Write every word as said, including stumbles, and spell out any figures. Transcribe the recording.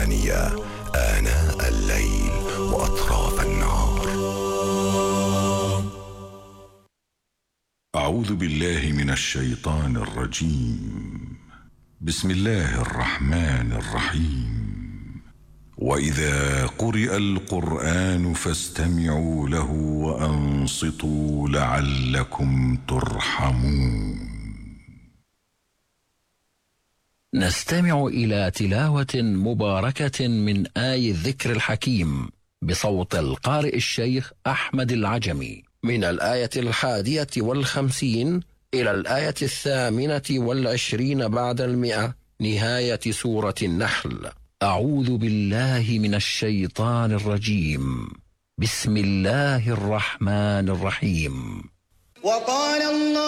الربانية آناء الليل وأطراف النهار. أعوذ بالله من الشيطان الرجيم. بسم الله الرحمن الرحيم. وإذا قرئ القرآن فاستمعوا له وأنصتوا لعلكم ترحمون. نستمع إلى تلاوة مباركة من آي الذكر الحكيم بصوت القارئ الشيخ أحمد العجمي من الآية الحادية والخمسين إلى الآية الثامنة والعشرين بعد المئة نهاية سورة النحل. أعوذ بالله من الشيطان الرجيم. بسم الله الرحمن الرحيم. وقال الله